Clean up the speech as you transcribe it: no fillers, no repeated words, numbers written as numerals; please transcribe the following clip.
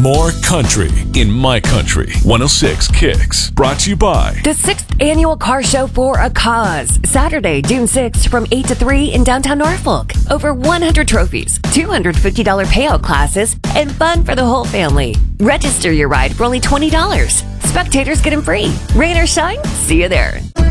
More country in My Country 106 Kicks. Brought to you by The 6th Annual Car Show for a Cause. Saturday, June 6th from 8 to 3 in downtown Norfolk. Over 100 trophies, $250 payout classes, and fun for the whole family. Register your ride for only $20. Spectators get them free. Rain or shine, see you there.